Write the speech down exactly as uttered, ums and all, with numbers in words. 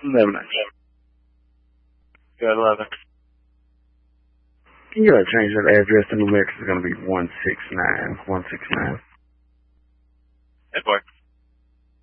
eleven. Got eleven. You gotta change that address to New Mexico. It's gonna be one six nine. one six nine. That works.